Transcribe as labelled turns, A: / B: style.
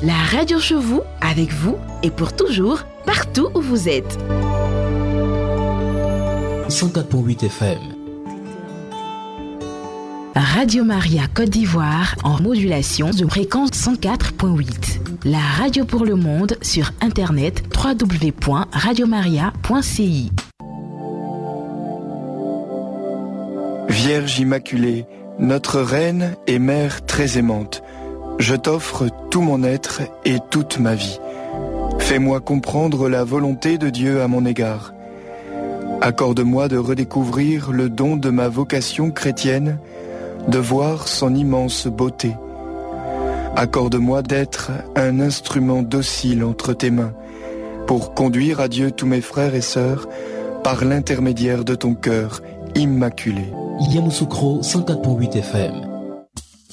A: La radio chez vous, avec vous et pour toujours, partout où vous êtes.
B: 104.8 FM.
A: Radio Maria Côte d'Ivoire en modulation de fréquence 104.8. La radio pour le monde sur internet www.radiomaria.ci.
C: Vierge Immaculée, notre Reine et Mère très aimante, je t'offre tout mon être et toute ma vie. Fais-moi comprendre la volonté de Dieu à mon égard. Accorde-moi de redécouvrir le don de ma vocation chrétienne, de voir son immense beauté. Accorde-moi d'être un instrument docile entre tes mains, pour conduire à Dieu tous mes frères et sœurs, par l'intermédiaire de ton cœur immaculé.
B: Yamoussoukro 104.8 FM.